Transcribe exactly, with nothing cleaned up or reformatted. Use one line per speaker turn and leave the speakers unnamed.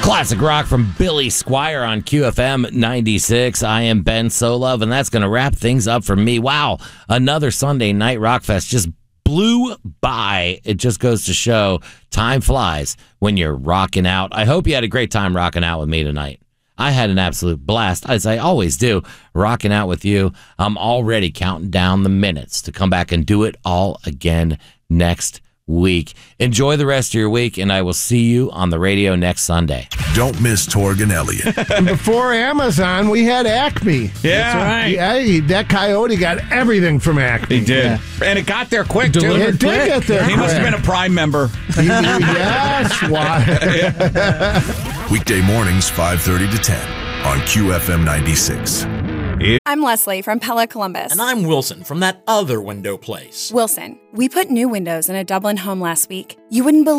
Classic rock from Billy Squier on Q F M ninety-six. I am Ben Solove, and that's going to wrap things up for me. Wow, another Sunday night rock fest just blew by. It just goes to show time flies when you're rocking out. I hope you had a great time rocking out with me tonight. I had an absolute blast, as I always do, rocking out with you. I'm already counting down the minutes to come back and do it all again next week. Enjoy the rest of your week, and I will see you on the radio next Sunday.
Don't miss Torg and Elliott.
And before Amazon, we had Acme.
Yeah.
That's right. Yeah, that coyote got everything from Acme.
He did.
Yeah.
And it got there quick, too.
Delivered it did quick. Get there
He
quick.
must have been a Prime member.
Yes, why?
Weekday mornings, five thirty to ten on Q F M ninety-six.
I'm Leslie from Pella Columbus.
And I'm Wilson from that other window place.
Wilson, we put new windows in a Dublin home last week. You wouldn't believe